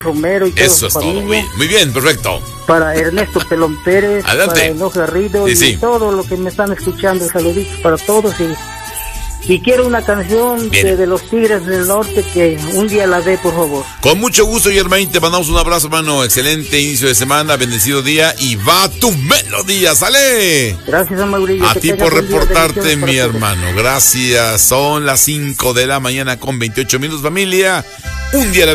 Romero y toda Eso su es todo, familia. muy bien, perfecto. Para Ernesto Pelón Pérez, Adelante. para Eno Garrido Sí, y sí. todo lo que me están escuchando. Saluditos para todos y quiero una canción Bien. de los Tigres del Norte que un día la dé, por favor. Con mucho gusto, Germain, te mandamos un abrazo, hermano. Excelente inicio de semana, bendecido día y va tu melodía, ¡sale! Gracias, Amaurillo. A que ti tengas por buen día. reportarte, Bendiciones para mi todos. hermano. Gracias. Son las 5 de la mañana con 28 minutos, familia. Un día a la